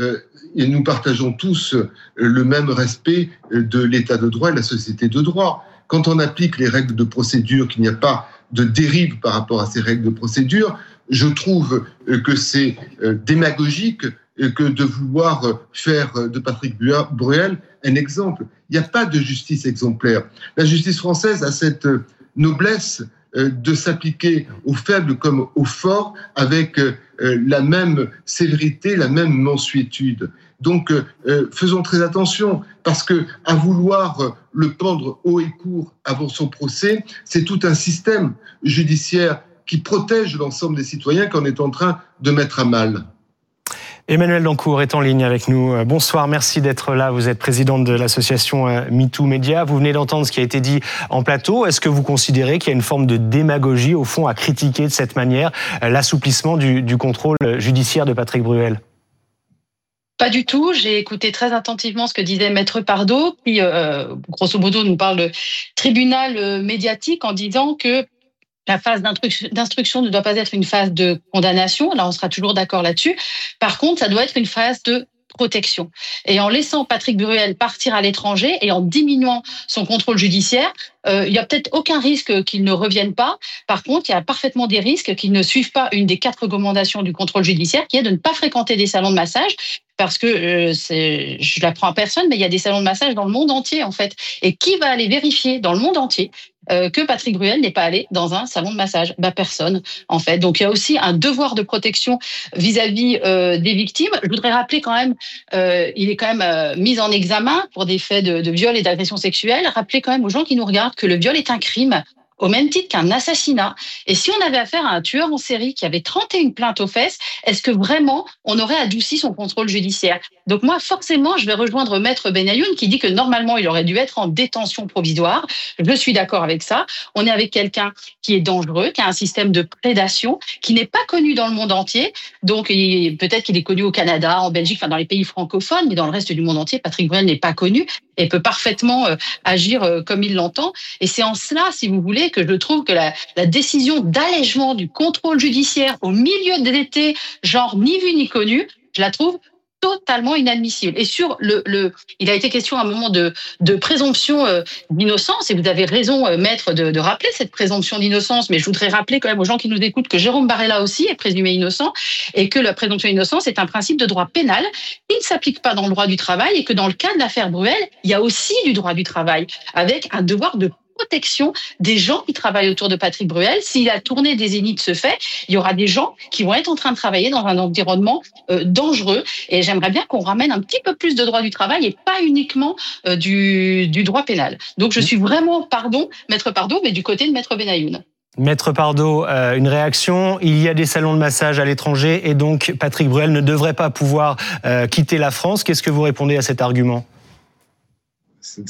et nous partageons tous le même respect de l'état de droit et de la société de droit. Quand on applique les règles de procédure, qu'il n'y a pas de dérive par rapport à ces règles de procédure, je trouve que c'est démagogique que de vouloir faire de Patrick Bruel un exemple. Il n'y a pas de justice exemplaire. La justice française a cette noblesse de s'appliquer aux faibles comme aux forts avec la même sévérité, la même mansuétude. Donc, faisons très attention, parce que à vouloir le pendre haut et court avant son procès, c'est tout un système judiciaire qui protège l'ensemble des citoyens qu'on est en train de mettre à mal. Emmanuelle Dancourt est en ligne avec nous. Bonsoir, merci d'être là. Vous êtes présidente de l'association MeToo Média. Vous venez d'entendre ce qui a été dit en plateau. Est-ce que vous considérez qu'il y a une forme de démagogie, au fond, à critiquer de cette manière l'assouplissement du contrôle judiciaire de Patrick Bruel ? Pas du tout. J'ai écouté très attentivement ce que disait Maître Pardo, qui, grosso modo, nous parle de tribunal médiatique en disant que la phase d'instruction ne doit pas être une phase de condamnation. Là, on sera toujours d'accord là-dessus. Par contre, ça doit être une phase de protection. Et en laissant Patrick Bruel partir à l'étranger et en diminuant son contrôle judiciaire, il y a peut-être aucun risque qu'il ne revienne pas. Par contre, il y a parfaitement des risques qu'il ne suive pas une des 4 recommandations du contrôle judiciaire, qui est de ne pas fréquenter des salons de massage. Parce que je l'apprends à personne, mais il y a des salons de massage dans le monde entier, en fait. Et qui va aller vérifier dans le monde entier que Patrick Bruel n'est pas allé dans un salon de massage? Personne, en fait. Donc, il y a aussi un devoir de protection vis-à-vis des victimes. Je voudrais rappeler quand même, il est quand même mis en examen pour des faits de viol et d'agression sexuelle. Rappeler quand même aux gens qui nous regardent que le viol est un crime, au même titre qu'un assassinat. Et si on avait affaire à un tueur en série qui avait 31 plaintes aux fesses, est-ce que vraiment on aurait adouci son contrôle judiciaire? Donc moi, forcément, je vais rejoindre Maître Benayoun qui dit que normalement, il aurait dû être en détention provisoire. Je suis d'accord avec ça. On est avec quelqu'un qui est dangereux, qui a un système de prédation, qui n'est pas connu dans le monde entier. Donc peut-être qu'il est connu au Canada, en Belgique, enfin dans les pays francophones, mais dans le reste du monde entier, Patrick Bruel n'est pas connu et peut parfaitement agir comme il l'entend. Et c'est en cela, si vous voulez, que je trouve que la décision d'allègement du contrôle judiciaire au milieu de l'été, genre ni vu ni connu, je la trouve totalement inadmissible. Et sur il a été question à un moment de présomption d'innocence, et vous avez raison, maître, de rappeler cette présomption d'innocence, mais je voudrais rappeler quand même aux gens qui nous écoutent que Jérôme Barella aussi est présumé innocent, et que la présomption d'innocence est un principe de droit pénal qui ne s'applique pas dans le droit du travail, et que dans le cas de l'affaire Bruel, il y a aussi du droit du travail, avec un devoir de protection des gens qui travaillent autour de Patrick Bruel. Si la tournée des Zéniths se fait, il y aura des gens qui vont être en train de travailler dans un environnement dangereux. Et j'aimerais bien qu'on ramène un petit peu plus de droit du travail et pas uniquement du droit pénal. Donc je suis vraiment, Maître Pardo, mais du côté de Maître Benayoun. Maître Pardo, une réaction. Il y a des salons de massage à l'étranger et donc Patrick Bruel ne devrait pas pouvoir quitter la France. Qu'est-ce que vous répondez à cet argument ? C'est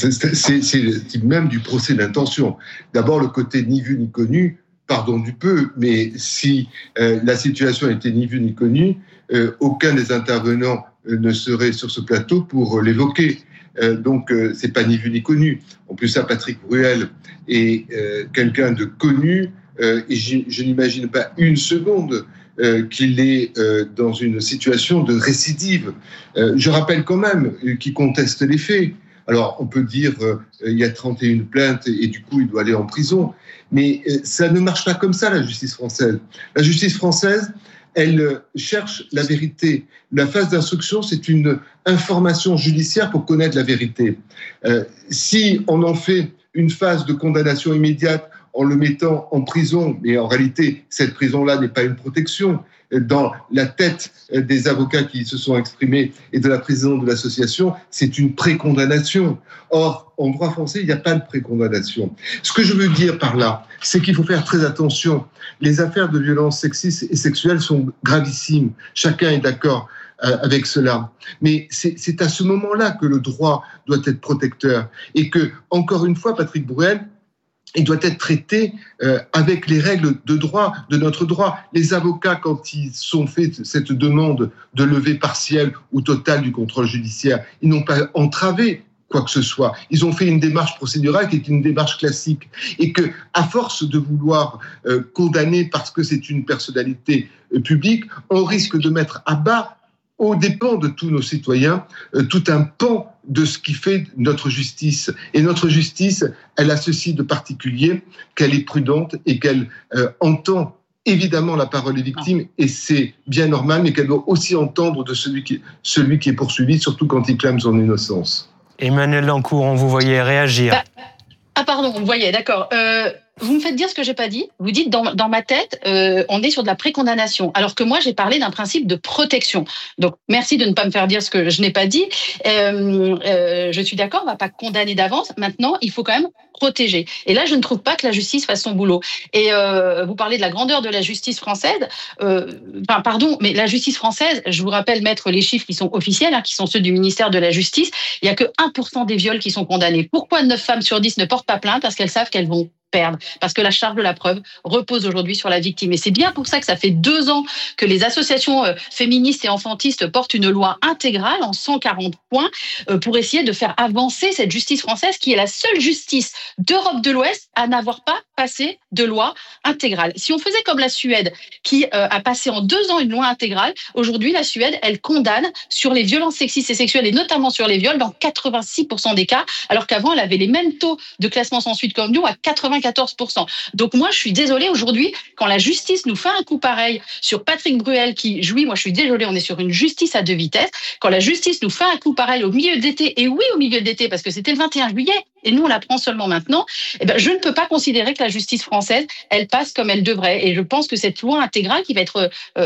le type même du procès d'intention. D'abord, le côté ni vu ni connu, pardon du peu, mais si la situation était ni vue ni connue, aucun des intervenants ne serait sur ce plateau pour l'évoquer. Donc, c'est pas ni vu ni connu. En plus, ça, Patrick Bruel est quelqu'un de connu, et je n'imagine pas une seconde qu'il est dans une situation de récidive. Je rappelle quand même qu'il conteste les faits. Alors, on peut dire il y a 31 plaintes et du coup, il doit aller en prison. Mais ça ne marche pas comme ça, la justice française. La justice française, elle cherche la vérité. La phase d'instruction, c'est une information judiciaire pour connaître la vérité. Si on en fait une phase de condamnation immédiate en le mettant en prison, mais en réalité, cette prison-là n'est pas une protection, dans la tête des avocats qui se sont exprimés et de la présidente de l'association, c'est une précondamnation. Or, en droit français, il n'y a pas de précondamnation. Ce que je veux dire par là, c'est qu'il faut faire très attention. Les affaires de violences sexistes et sexuelles sont gravissimes. Chacun est d'accord avec cela. Mais c'est à ce moment-là que le droit doit être protecteur. Et que, encore une fois, Patrick Bruel, il doit être traité avec les règles de droit, de notre droit. Les avocats, quand ils ont fait cette demande de levée partielle ou totale du contrôle judiciaire, ils n'ont pas entravé quoi que ce soit. Ils ont fait une démarche procédurale qui est une démarche classique. Et que, à force de vouloir condamner parce que c'est une personnalité publique, on risque de mettre à bas aux dépens de tous nos citoyens, tout un pan de ce qui fait notre justice. Et notre justice, elle a ceci de particulier, qu'elle est prudente et qu'elle entend évidemment la parole des victimes, et c'est bien normal, mais qu'elle doit aussi entendre de celui qui est poursuivi, surtout quand il clame son innocence. Emmanuel Dancourt, on vous voyait réagir. Ah pardon, vous voyez, d'accord. Vous me faites dire ce que j'ai pas dit. Vous dites dans ma tête, on est sur de la précondamnation, alors que moi j'ai parlé d'un principe de protection. Donc merci de ne pas me faire dire ce que je n'ai pas dit. Je suis d'accord, on va pas condamner d'avance. Maintenant, il faut quand même protéger. Et là, je ne trouve pas que la justice fasse son boulot. Et vous parlez de la grandeur de la justice française. Mais la justice française, je vous rappelle, mettre les chiffres qui sont officiels, qui sont ceux du ministère de la Justice, il y a que 1% des viols qui sont condamnés. Pourquoi 9 femmes sur 10 ne portent pas plainte? Parce qu'elles savent qu'elles vont perdre, parce que la charge de la preuve repose aujourd'hui sur la victime. Et c'est bien pour ça que ça fait 2 ans que les associations féministes et enfantistes portent une loi intégrale en 140 points pour essayer de faire avancer cette justice française qui est la seule justice d'Europe de l'Ouest à n'avoir pas passé de loi intégrale. Si on faisait comme la Suède qui a passé en 2 ans une loi intégrale, aujourd'hui la Suède, elle condamne sur les violences sexistes et sexuelles et notamment sur les viols dans 86% des cas, alors qu'avant elle avait les mêmes taux de classement sans suite comme nous à 94%. Donc moi, je suis désolée aujourd'hui, quand la justice nous fait un coup pareil sur Patrick Bruel qui jouit, moi je suis désolée, on est sur une justice à 2 vitesses. Quand la justice nous fait un coup pareil au milieu d'été, et oui au milieu d'été, parce que c'était le 21 juillet, et nous on l'apprend seulement maintenant, je ne peux pas considérer que la justice française, elle passe comme elle devrait. Et je pense que cette loi intégrale qui va être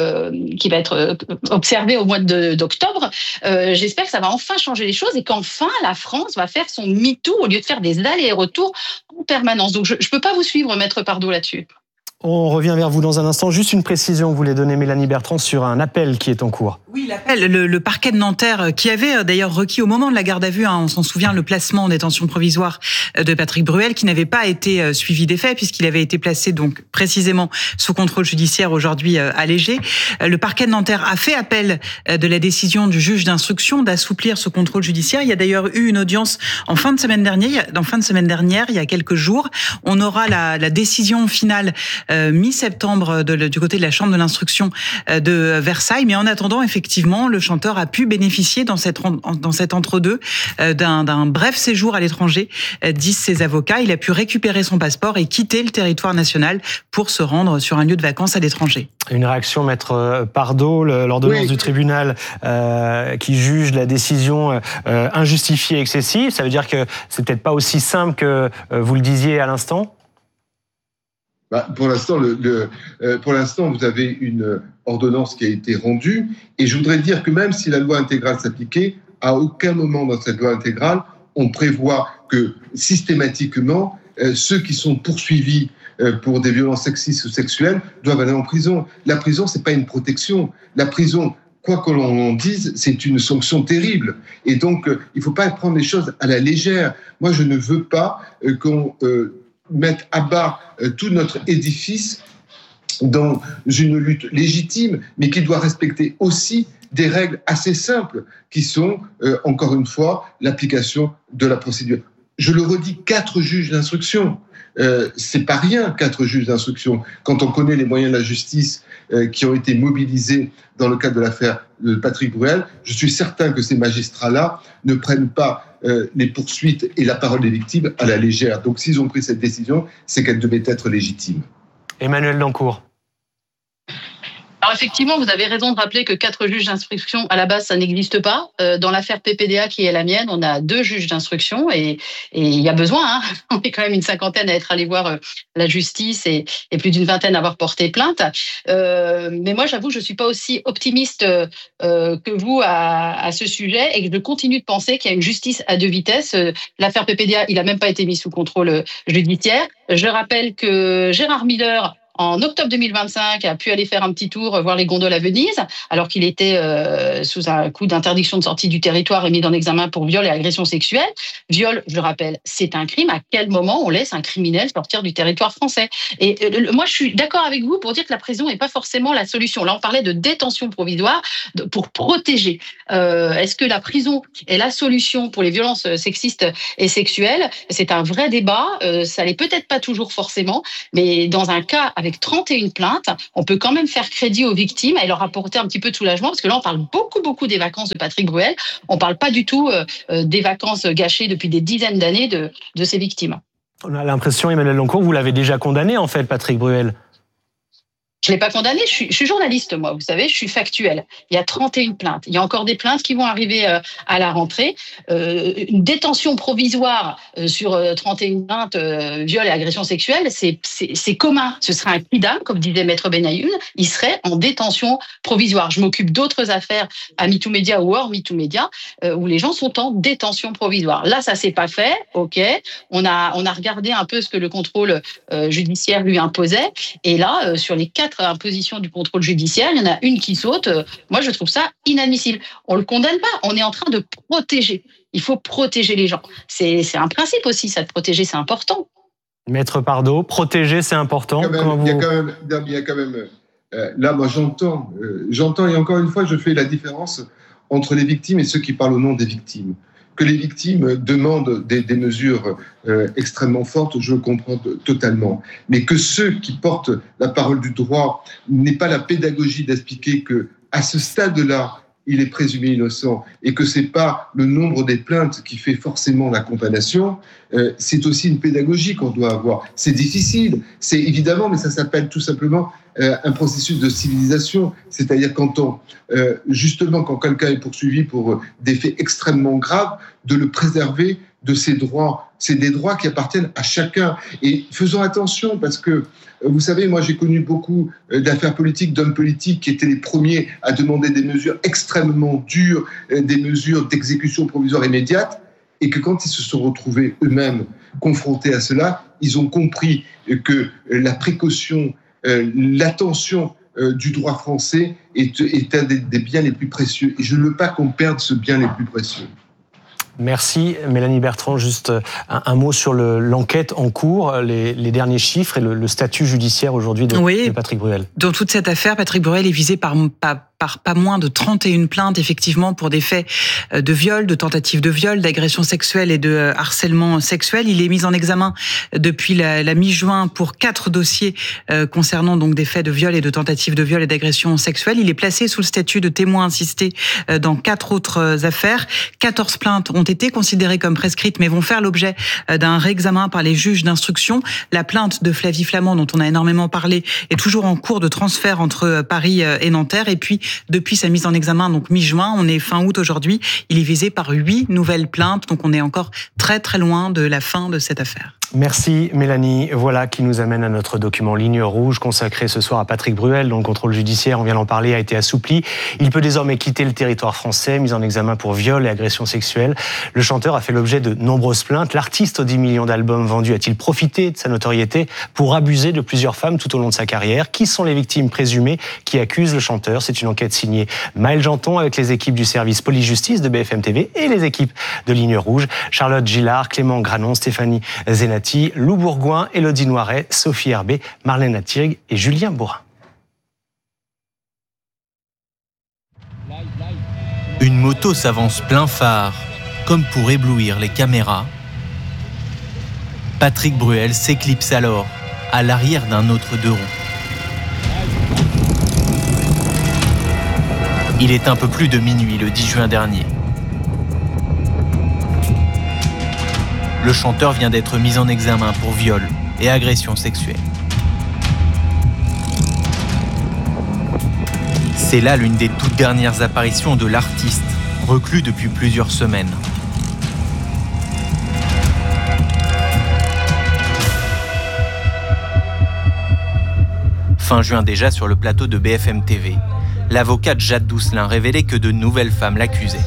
observée au mois d'octobre, j'espère que ça va enfin changer les choses et qu'enfin la France va faire son MeToo au lieu de faire des allers et retours en permanence. Donc je ne peux pas vous suivre, Maître Pardo, là-dessus. On revient vers vous dans un instant. Juste une précision, vous voulez donner, Mélanie Bertrand, sur un appel qui est en cours. Oui, l'appel, le parquet de Nanterre, qui avait d'ailleurs requis au moment de la garde à vue, on s'en souvient, le placement en détention provisoire de Patrick Bruel, qui n'avait pas été suivi des faits, puisqu'il avait été placé donc précisément sous contrôle judiciaire, aujourd'hui allégé. Le parquet de Nanterre a fait appel de la décision du juge d'instruction d'assouplir ce contrôle judiciaire. Il y a d'ailleurs eu une audience en fin de semaine dernière, il y a quelques jours. On aura la décision finale mi-septembre du côté de la chambre de l'instruction de Versailles. Mais en attendant, effectivement, le chanteur a pu bénéficier dans cet entre-deux d'un bref séjour à l'étranger, disent ses avocats. Il a pu récupérer son passeport et quitter le territoire national pour se rendre sur un lieu de vacances à l'étranger. Une réaction, Maître Pardo, l'ordonnance du tribunal qui juge la décision injustifiée et excessive. Ça veut dire que c'est peut-être pas aussi simple que vous le disiez à l'instant? Pour l'instant, vous avez une ordonnance qui a été rendue, et je voudrais dire que même si la loi intégrale s'appliquait, à aucun moment dans cette loi intégrale, on prévoit que systématiquement, ceux qui sont poursuivis pour des violences sexistes ou sexuelles doivent aller en prison. La prison, c'est pas une protection. La prison, quoi que l'on en dise, c'est une sanction terrible. Et donc, il faut pas prendre les choses à la légère. Moi, je ne veux pas qu'on mettre à bas tout notre édifice dans une lutte légitime, mais qui doit respecter aussi des règles assez simples, qui sont, encore une fois, l'application de la procédure. Je le redis, 4 juges d'instruction. C'est pas rien, 4 juges d'instruction. Quand on connaît les moyens de la justice qui ont été mobilisés dans le cadre de l'affaire de Patrick Bruel, je suis certain que ces magistrats-là ne prennent pas les poursuites et la parole des victimes à la légère. Donc s'ils ont pris cette décision, c'est qu'elle devait être légitime. Emmanuel Dancourt. Alors effectivement, vous avez raison de rappeler que 4 juges d'instruction, à la base, ça n'existe pas. Dans l'affaire PPDA qui est la mienne, on a 2 juges d'instruction et il y a besoin. On est quand même une 50aine à être allé voir la justice et plus d'une 20aine à avoir porté plainte. Mais moi, j'avoue, je suis pas aussi optimiste que vous à ce sujet et que je continue de penser qu'il y a une justice à 2 vitesses. L'affaire PPDA, il a même pas été mis sous contrôle judiciaire. Je rappelle que Gérard Miller, en octobre 2025, a pu aller faire un petit tour, voir les gondoles à Venise, alors qu'il était sous un coup d'interdiction de sortie du territoire et mis en examen pour viol et agression sexuelle. Viol, je rappelle, c'est un crime. À quel moment on laisse un criminel sortir du territoire français? Et moi, je suis d'accord avec vous pour dire que la prison n'est pas forcément la solution. Là, on parlait de détention provisoire pour protéger. Est-ce que la prison est la solution pour les violences sexistes et sexuelles? C'est un vrai débat. Ça l'est peut-être pas toujours forcément, mais dans un cas avec avec 31 plaintes, on peut quand même faire crédit aux victimes et leur apporter un petit peu de soulagement, parce que là, on parle beaucoup des vacances de Patrick Bruel. On parle pas du tout des vacances gâchées depuis des dizaines d'années de ces victimes. On a l'impression, Emmanuel Dancourt, vous l'avez déjà condamné, en fait, Patrick Bruel. Je ne l'ai pas condamné, je suis journaliste, moi, vous savez, je suis factuelle. Il y a 31 plaintes. Il y a encore des plaintes qui vont arriver à la rentrée. Une détention provisoire sur 31 plaintes, viol et agression sexuelle, c'est commun. Ce serait un cri d'âme, comme disait Maître Benayoun. Il serait en détention provisoire. Je m'occupe d'autres affaires à MeToo Média ou hors MeToo Média, où les gens sont en détention provisoire. Là, ça s'est pas fait, ok. On a regardé un peu ce que le contrôle judiciaire lui imposait. Et là, sur les 4 impositions du contrôle judiciaire, il y en a une qui saute. Moi, je trouve ça inadmissible. On le condamne pas, on est en train de protéger. Il faut protéger les gens. C'est un principe aussi, ça, de protéger, c'est important. Maître Pardo, protéger, c'est important. Il y a quand même là, moi, j'entends, et encore une fois, je fais la différence entre les victimes et ceux qui parlent au nom des victimes. Que les victimes demandent des mesures extrêmement fortes, je le comprends totalement. Mais que ceux qui portent la parole du droit n'aient pas la pédagogie d'expliquer que, à ce stade-là, il est présumé innocent et que c'est pas le nombre des plaintes qui fait forcément la condamnation, c'est aussi une pédagogie qu'on doit avoir. C'est difficile, c'est évidemment, mais ça s'appelle tout simplement un processus de civilisation. C'est-à-dire justement quand quelqu'un est poursuivi pour des faits extrêmement graves, de le préserver de ses droits. C'est des droits qui appartiennent à chacun. Et faisons attention parce que, vous savez, moi j'ai connu beaucoup d'affaires politiques, d'hommes politiques qui étaient les premiers à demander des mesures extrêmement dures, des mesures d'exécution provisoire immédiate, et que quand ils se sont retrouvés eux-mêmes confrontés à cela, ils ont compris que la précaution, l'attention du droit français est un des biens les plus précieux. Et je ne veux pas qu'on perde ce bien les plus précieux. Merci. Mélanie Bertrand, juste un mot sur l'enquête en cours, les derniers chiffres et le statut judiciaire aujourd'hui de Patrick Bruel. Dans toute cette affaire, Patrick Bruel est visé par pas moins de 31 plaintes, effectivement, pour des faits de viol, de tentative de viol, d'agression sexuelle et de harcèlement sexuel. Il est mis en examen depuis la mi-juin pour 4 dossiers concernant donc des faits de viol et de tentative de viol et d'agression sexuelle. Il est placé sous le statut de témoin assisté dans 4 autres affaires. 14 plaintes ont été considérées comme prescrites, mais vont faire l'objet d'un réexamen par les juges d'instruction. La plainte de Flavie Flament, dont on a énormément parlé, est toujours en cours de transfert entre Paris et Nanterre. Et puis, depuis sa mise en examen, donc mi-juin, on est fin août aujourd'hui, il est visé par 8 nouvelles plaintes. Donc on est encore très très loin de la fin de cette affaire. Merci Mélanie. Voilà qui nous amène à notre document Ligne rouge consacré ce soir à Patrick Bruel, dont le contrôle judiciaire, on vient d'en parler, a été assoupli. Il peut désormais quitter le territoire français, mis en examen pour viol et agression sexuelle. Le chanteur a fait l'objet de nombreuses plaintes. L'artiste aux 10 millions d'albums vendus a-t-il profité de sa notoriété pour abuser de plusieurs femmes tout au long de sa carrière? Qui sont les victimes présumées qui accusent le chanteur? C'est une enquête signée Maël Janton avec les équipes du service police-justice de BFM TV et les équipes de Ligne rouge. Charlotte Gillard, Clément Granon, Stéphanie Zenati, Lou Bourgoin, Élodie Noiret, Sophie Herbet, Marlène Atirgue et Julien Bourrin. Une moto s'avance plein phare, comme pour éblouir les caméras. Patrick Bruel s'éclipse alors à l'arrière d'un autre 2 roues. Il est un peu plus de minuit le 10 juin dernier. Le chanteur vient d'être mis en examen pour viol et agression sexuelle. C'est là l'une des toutes dernières apparitions de l'artiste, reclus depuis plusieurs semaines. Fin juin déjà, sur le plateau de BFM TV, l'avocate Jade Doucelin révélait que de nouvelles femmes l'accusaient.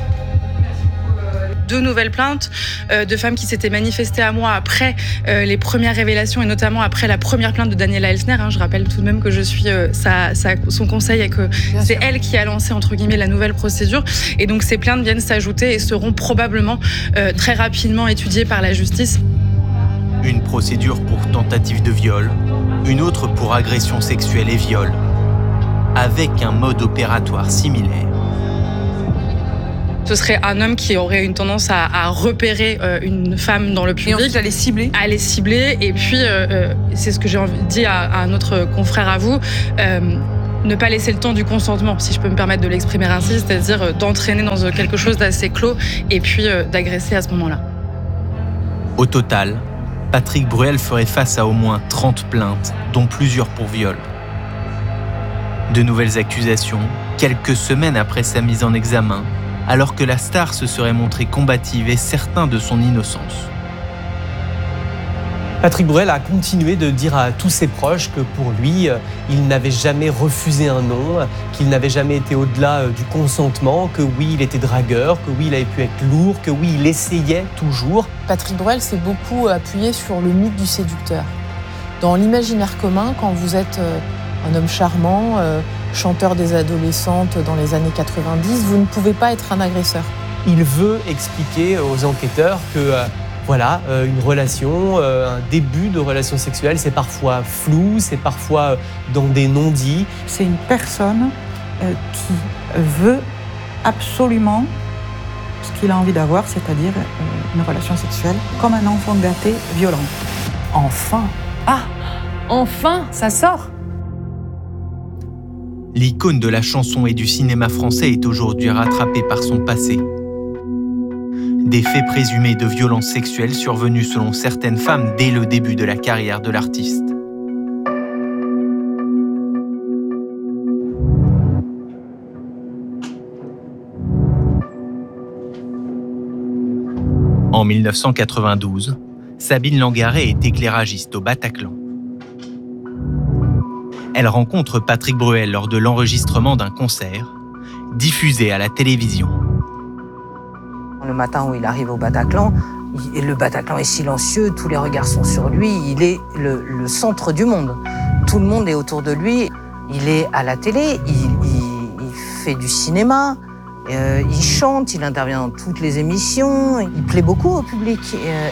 2 nouvelles plaintes de femmes qui s'étaient manifestées à moi après les premières révélations et notamment après la première plainte de Daniela Elsner. Je rappelle tout de même que je suis son conseil et que c'est elle qui a lancé entre guillemets la nouvelle procédure. Et donc ces plaintes viennent s'ajouter et seront probablement très rapidement étudiées par la justice. Une procédure pour tentative de viol, une autre pour agression sexuelle et viol, avec un mode opératoire similaire. Ce serait un homme qui aurait une tendance à repérer une femme dans le public. Et ensuite, à les cibler. À les cibler. Et puis, c'est ce que j'ai envie de dire à un autre confrère à vous, ne pas laisser le temps du consentement, si je peux me permettre de l'exprimer ainsi, c'est-à-dire d'entraîner dans quelque chose d'assez clos et puis d'agresser à ce moment-là. Au total, Patrick Bruel ferait face à au moins 30 plaintes, dont plusieurs pour viol. De nouvelles accusations, quelques semaines après sa mise en examen, alors que la star se serait montrée combative et certain de son innocence. Patrick Bruel a continué de dire à tous ses proches que pour lui, il n'avait jamais refusé un non, qu'il n'avait jamais été au-delà du consentement, que oui, il était dragueur, que oui, il avait pu être lourd, que oui, il essayait toujours. Patrick Bruel s'est beaucoup appuyé sur le mythe du séducteur. Dans l'imaginaire commun, quand vous êtes un homme charmant, chanteur des adolescentes dans les années 90, vous ne pouvez pas être un agresseur. Il veut expliquer aux enquêteurs que une relation, un début de relation sexuelle, c'est parfois flou, c'est parfois dans des non-dits. C'est une personne qui veut absolument ce qu'il a envie d'avoir, c'est-à-dire une relation sexuelle, comme un enfant gâté, violent. Enfin. Ah, enfin, ça sort. L'icône de la chanson et du cinéma français est aujourd'hui rattrapée par son passé. Des faits présumés de violences sexuelles survenus selon certaines femmes dès le début de la carrière de l'artiste. En 1992, Sabine Langaret est éclairagiste au Bataclan. Elle rencontre Patrick Bruel lors de l'enregistrement d'un concert, diffusé à la télévision. Le matin où il arrive au Bataclan, le Bataclan est silencieux, tous les regards sont sur lui, il est le centre du monde. Tout le monde est autour de lui, il est à la télé, il fait du cinéma, il chante, il intervient dans toutes les émissions, il plaît beaucoup au public.